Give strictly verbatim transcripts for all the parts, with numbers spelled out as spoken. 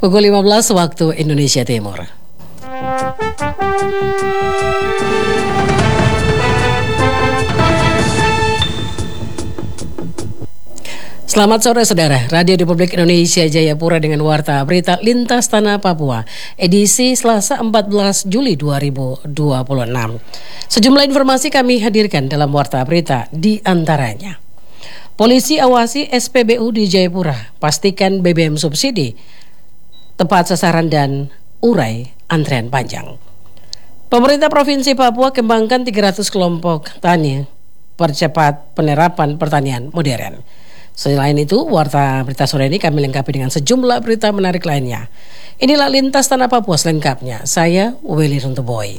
Pukul lima belas waktu Indonesia Timur. Selamat sore saudara, Radio Republik Indonesia Jayapura dengan Warta Berita Lintas Tanah Papua, edisi Selasa empat belas Juli dua ribu dua puluh enam. Sejumlah informasi kami hadirkan dalam Warta Berita, di antaranya: polisi awasi S P B U di Jayapura, pastikan B B M subsidi tepat sasaran dan urai antrean panjang. Pemerintah Provinsi Papua kembangkan tiga ratus kelompok tani, percepat penerapan pertanian modern. Selain itu, Warta Berita sore ini kami lengkapi dengan sejumlah berita menarik lainnya. Inilah Lintas Tanah Papua selengkapnya. Saya Willy Runtuboy.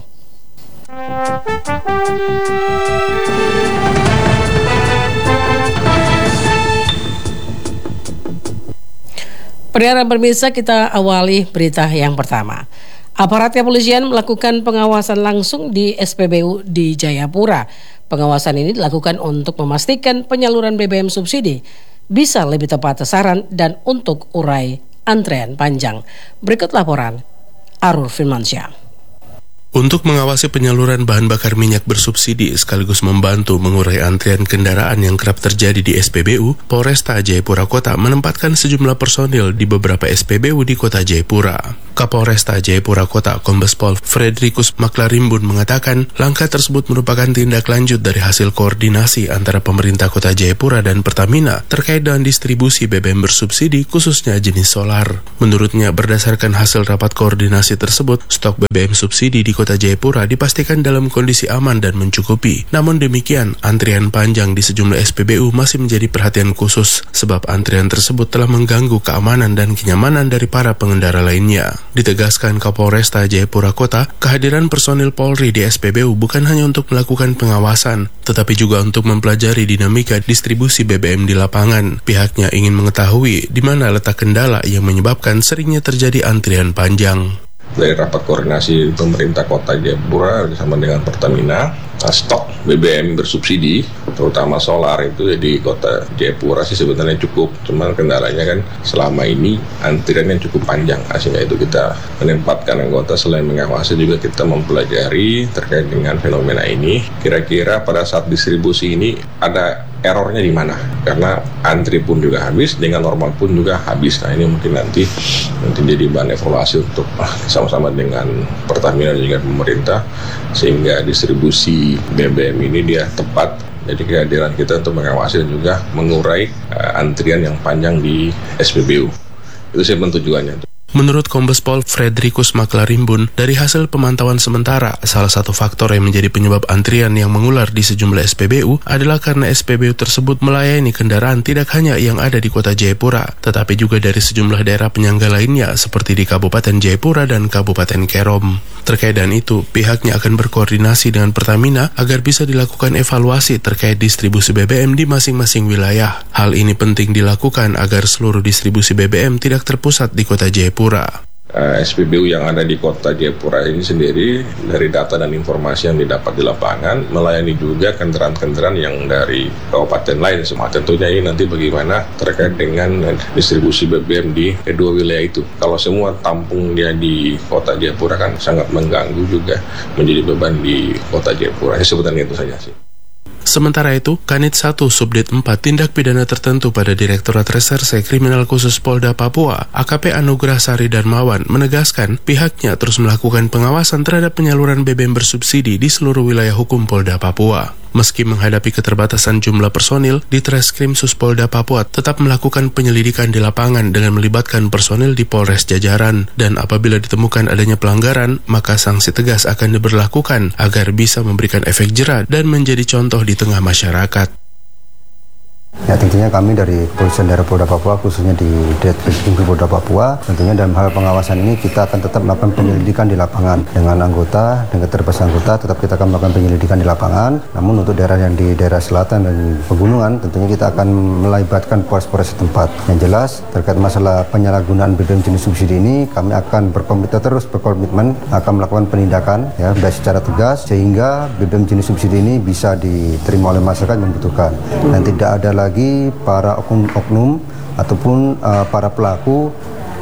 Pendengar pemirsa, kita awali berita yang pertama. Aparat kepolisian melakukan pengawasan langsung di S P B U di Jayapura. Pengawasan ini dilakukan untuk memastikan penyaluran B B M subsidi bisa lebih tepat sasaran dan untuk urai antrean panjang. Berikut laporan Arul Firmansyah. Untuk mengawasi penyaluran bahan bakar minyak bersubsidi sekaligus membantu mengurai antrian kendaraan yang kerap terjadi di S P B U, Polresta Jayapura Kota menempatkan sejumlah personil di beberapa S P B U di Kota Jayapura. Kapolresta Jayapura Kota Kombes Pol Fredrikus Maklarimbun mengatakan langkah tersebut merupakan tindak lanjut dari hasil koordinasi antara pemerintah Kota Jayapura dan Pertamina terkait dengan distribusi B B M bersubsidi khususnya jenis solar. Menurutnya, berdasarkan hasil rapat koordinasi tersebut, stok B B M subsidi di Kota Jayapura dipastikan dalam kondisi aman dan mencukupi. Namun demikian, antrian panjang di sejumlah S P B U masih menjadi perhatian khusus sebab antrian tersebut telah mengganggu keamanan dan kenyamanan dari para pengendara lainnya. Ditegaskan Kapolresta Jayapura Kota, kehadiran personil Polri di S P B U bukan hanya untuk melakukan pengawasan, tetapi juga untuk mempelajari dinamika distribusi B B M di lapangan. Pihaknya ingin mengetahui di mana letak kendala yang menyebabkan seringnya terjadi antrian panjang. Dari rapat koordinasi pemerintah Kota Jayapura bersama dengan Pertamina, stok B B M bersubsidi terutama solar itu di Kota Jayapura sih sebenarnya cukup, cuman kendalanya kan selama ini antriannya cukup panjang, sehingga itu kita menempatkan anggota selain mengawasi juga kita mempelajari terkait dengan fenomena ini. Kira-kira pada saat distribusi ini ada errornya di mana, karena antri pun juga habis, dengan normal pun juga habis. Nah ini mungkin nanti nanti jadi bahan evaluasi untuk ah, sama-sama dengan Pertamina dan juga pemerintah sehingga distribusi B B M ini dia tepat. Jadi kehadiran kita untuk mengawasi dan juga mengurai uh, antrian yang panjang di S P B U. Itu sih tujuannya. Menurut Kombes Pol Fredrikus Maklarimbun, dari hasil pemantauan sementara, salah satu faktor yang menjadi penyebab antrian yang mengular di sejumlah S P B U adalah karena S P B U tersebut melayani kendaraan tidak hanya yang ada di Kota Jayapura, tetapi juga dari sejumlah daerah penyangga lainnya seperti di Kabupaten Jayapura dan Kabupaten Kerom. Terkait dengan itu, pihaknya akan berkoordinasi dengan Pertamina agar bisa dilakukan evaluasi terkait distribusi B B M di masing-masing wilayah. Hal ini penting dilakukan agar seluruh distribusi B B M tidak terpusat di Kota Jayapura. Uh, S P B U yang ada di Kota Jayapura ini sendiri dari data dan informasi yang didapat di lapangan melayani juga kendaraan-kendaraan yang dari kabupaten lain semua. Tentunya ini nanti bagaimana terkait dengan distribusi B B M di kedua wilayah itu. Kalau semua tampung dia di Kota Jayapura kan sangat mengganggu juga, menjadi beban di Kota Jayapura. Ya, sebenarnya itu saja sih. Sementara itu, Kanit satu Subdit empat Tindak Pidana Tertentu pada Direktorat Reserse Kriminal Khusus Polda Papua, A K P Anugrah Sari Darmawan, menegaskan pihaknya terus melakukan pengawasan terhadap penyaluran B B M bersubsidi di seluruh wilayah hukum Polda Papua. Meski menghadapi keterbatasan jumlah personil, di Treskrim Sus Polda Papua tetap melakukan penyelidikan di lapangan dengan melibatkan personil di Polres jajaran, dan apabila ditemukan adanya pelanggaran, maka sanksi tegas akan diberlakukan agar bisa memberikan efek jera dan menjadi contoh di tengah masyarakat. Ya, tentunya kami dari Kepolisian Daerah Polda Papua, khususnya di Ditreskrim Polda Papua, tentunya dalam hal pengawasan ini kita akan tetap melakukan penyelidikan di lapangan dengan anggota, dengan keterbatasan anggota, tetap kita akan melakukan penyelidikan di lapangan. Namun untuk daerah yang di daerah selatan dan pegunungan, tentunya kita akan melibatkan polres-polres setempat. Yang jelas terkait masalah penyalahgunaan B B M jenis subsidi ini, kami akan berkomitmen terus berkomitmen akan melakukan penindakan ya baik secara tegas sehingga B B M jenis subsidi ini bisa diterima oleh masyarakat yang membutuhkan dan tidak ada lagi para oknum-oknum ataupun uh, para pelaku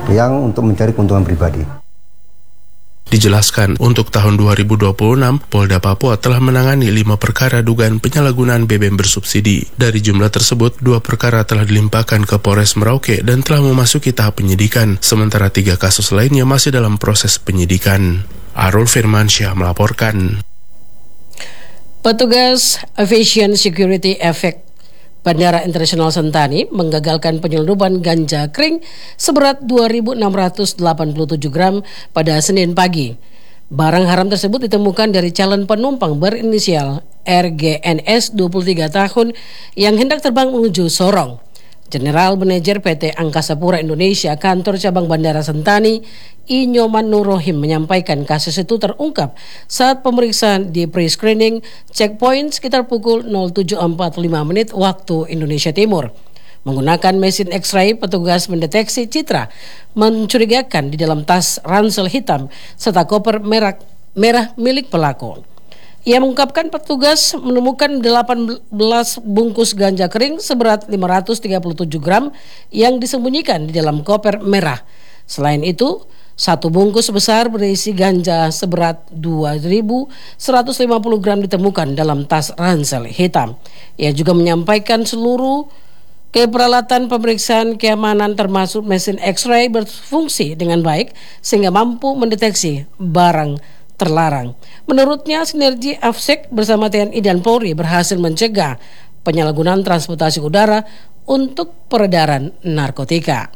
yang untuk mencari keuntungan pribadi. Dijelaskan, untuk tahun dua ribu dua puluh enam, Polda Papua telah menangani lima perkara dugaan penyalahgunaan B B M bersubsidi. Dari jumlah tersebut, dua perkara telah dilimpahkan ke Polres Merauke dan telah memasuki tahap penyidikan, sementara tiga kasus lainnya masih dalam proses penyidikan. Arul Firmansyah melaporkan. Petugas Aviation Security Effect Bandara Internasional Sentani menggagalkan penyelundupan ganja kering seberat dua ribu enam ratus delapan puluh tujuh gram pada Senin pagi. Barang haram tersebut ditemukan dari calon penumpang berinisial R G N S dua puluh tiga tahun yang hendak terbang menuju Sorong. General Manager P T Angkasa Pura Indonesia Kantor Cabang Bandara Sentani, I Nyoman Nur Rohim menyampaikan kasus itu terungkap saat pemeriksaan di pre-screening checkpoint sekitar pukul nol tujuh empat puluh lima menit waktu Indonesia Timur. Menggunakan mesin X-ray, petugas mendeteksi citra mencurigakan di dalam tas ransel hitam serta koper merah, merah milik pelaku. Ia mengungkapkan petugas menemukan delapan belas bungkus ganja kering seberat lima ratus tiga puluh tujuh gram yang disembunyikan di dalam koper merah. Selain itu, satu bungkus besar berisi ganja seberat dua ribu seratus lima puluh gram ditemukan dalam tas ransel hitam. Ia juga menyampaikan seluruh keperalatan pemeriksaan keamanan termasuk mesin X-ray berfungsi dengan baik sehingga mampu mendeteksi barang terlarang. Menurutnya, sinergi AFSEC bersama T N I dan Polri berhasil mencegah penyalahgunaan transportasi udara untuk peredaran narkotika.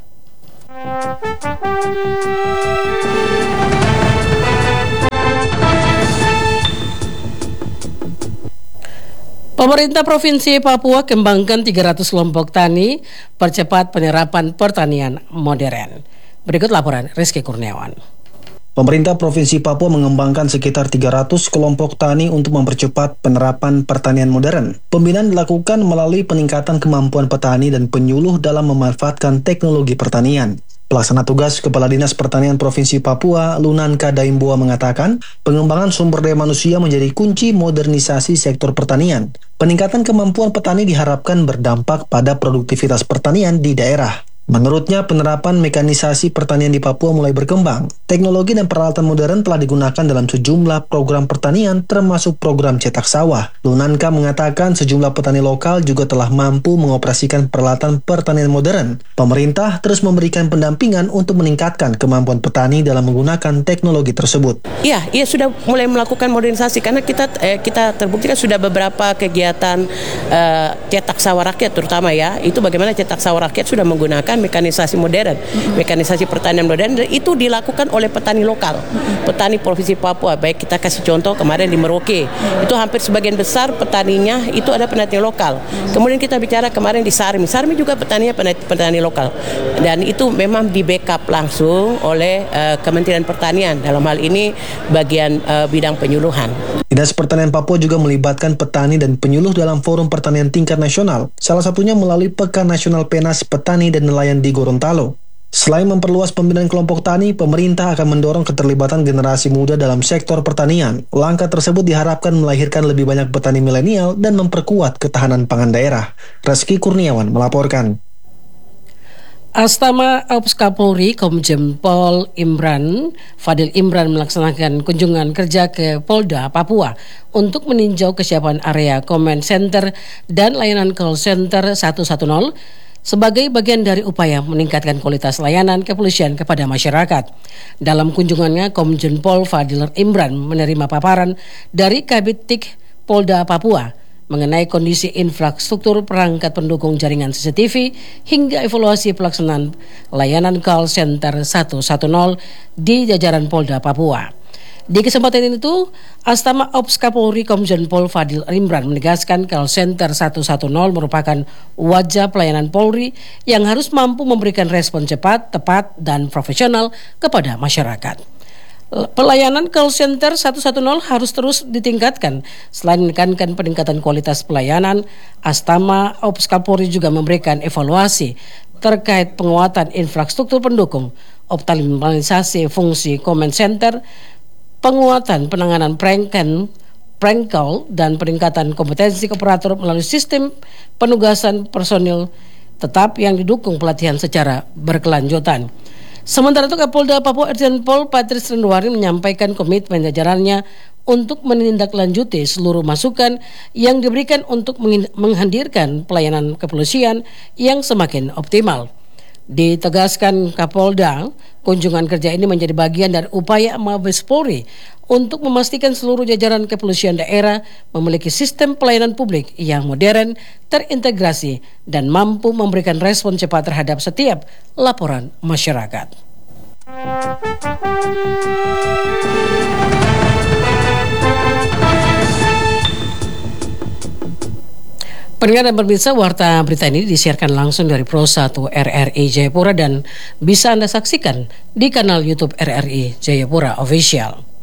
Pemerintah Provinsi Papua kembangkan tiga ratus kelompok tani, percepat penerapan pertanian modern. Berikut laporan Rizky Kurniawan. Pemerintah Provinsi Papua mengembangkan sekitar tiga ratus kelompok tani untuk mempercepat penerapan pertanian modern. Pembinaan dilakukan melalui peningkatan kemampuan petani dan penyuluh dalam memanfaatkan teknologi pertanian. Pelaksana tugas Kepala Dinas Pertanian Provinsi Papua, Lunanka Daimboa mengatakan, pengembangan sumber daya manusia menjadi kunci modernisasi sektor pertanian. Peningkatan kemampuan petani diharapkan berdampak pada produktivitas pertanian di daerah. Menurutnya, penerapan mekanisasi pertanian di Papua mulai berkembang. Teknologi dan peralatan modern telah digunakan dalam sejumlah program pertanian, termasuk program cetak sawah. Lunanka mengatakan sejumlah petani lokal juga telah mampu mengoperasikan peralatan pertanian modern. Pemerintah terus memberikan pendampingan untuk meningkatkan kemampuan petani dalam menggunakan teknologi tersebut. Iya, iya sudah mulai melakukan modernisasi karena kita eh, kita terbukti kan sudah beberapa kegiatan eh, cetak sawah rakyat terutama ya. Itu bagaimana cetak sawah rakyat sudah menggunakan mekanisasi modern, mm-hmm. mekanisasi pertanian modern, dan itu dilakukan oleh petani lokal, mm-hmm. petani Provinsi Papua. Baik kita kasih contoh kemarin di Merauke, mm-hmm. itu hampir sebagian besar petaninya itu ada petani lokal. Mm-hmm. Kemudian kita bicara kemarin di Sarmi, Sarmi juga petaninya petani, petani lokal, dan itu memang di backup langsung oleh uh, Kementerian Pertanian dalam hal ini bagian uh, bidang penyuluhan. Dinas Pertanian Papua juga melibatkan petani dan penyuluh dalam forum pertanian tingkat nasional, salah satunya melalui Pekan Nasional Penas Petani dan Nelayan di Gorontalo. Selain memperluas pembinaan kelompok tani, pemerintah akan mendorong keterlibatan generasi muda dalam sektor pertanian. Langkah tersebut diharapkan melahirkan lebih banyak petani milenial dan memperkuat ketahanan pangan daerah. Rizky Kurniawan melaporkan. Astama Ops Kapolri Komjen Pol Imran Fadil Imran melaksanakan kunjungan kerja ke Polda Papua untuk meninjau kesiapan area Command Center dan layanan call center seratus sepuluh sebagai bagian dari upaya meningkatkan kualitas layanan kepolisian kepada masyarakat. Dalam kunjungannya, Komjen Pol Fadil Imran menerima paparan dari Kabid Tik Polda Papua mengenai kondisi infrastruktur perangkat pendukung jaringan C C T V hingga evaluasi pelaksanaan layanan call center seratus sepuluh di jajaran Polda Papua. Di kesempatan itu, Astama Ops Kapolri Komjen Pol Fadil Imran menegaskan call center seratus sepuluh merupakan wajah pelayanan Polri yang harus mampu memberikan respon cepat, tepat, dan profesional kepada masyarakat. Pelayanan call center seratus sepuluh harus terus ditingkatkan. Selain menekankan peningkatan kualitas pelayanan, Astama Ops Kapolri juga memberikan evaluasi terkait penguatan infrastruktur pendukung, optimalisasi fungsi command center, penguatan penanganan prank and prank call, dan peningkatan kompetensi operator melalui sistem penugasan personil tetap yang didukung pelatihan secara berkelanjutan. Sementara itu Kapolda Papua Irjen Pol Patris Renduari menyampaikan komitmen jajarannya untuk menindaklanjuti seluruh masukan yang diberikan untuk menghadirkan pelayanan kepolisian yang semakin optimal. Ditegaskan Kapolda, kunjungan kerja ini menjadi bagian dari upaya Mabes Polri untuk memastikan seluruh jajaran kepolisian daerah memiliki sistem pelayanan publik yang modern, terintegrasi, dan mampu memberikan respon cepat terhadap setiap laporan masyarakat. Pendengar dan pemirsa, warta berita ini disiarkan langsung dari Pro satu R R I Jayapura dan bisa Anda saksikan di kanal YouTube R R I Jayapura Official.